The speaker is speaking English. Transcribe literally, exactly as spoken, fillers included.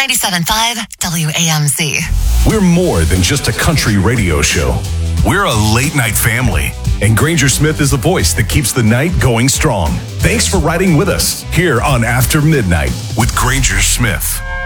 ninety-seven point five W A M C. We're more than just a country radio show. We're a late night family. And Granger Smith is the voice that keeps the night going strong. Thanks for riding with us here on After Midnight with Granger Smith.